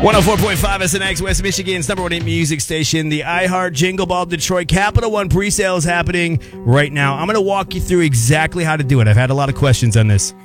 104.5 SNX, West Michigan's number one hit music station. The iHeart Jingle Ball Detroit Capital One presale is happening right now. I'm going to walk you through exactly how to do it. I've had a lot of questions on this.